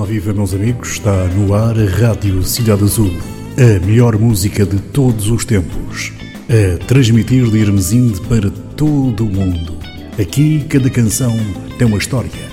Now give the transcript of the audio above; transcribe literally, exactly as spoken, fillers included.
viva, meus amigos, está no ar a Rádio Cidade Azul, a melhor música de todos os tempos, a transmitir de Hermesinde para todo o mundo. Aqui cada canção tem uma história,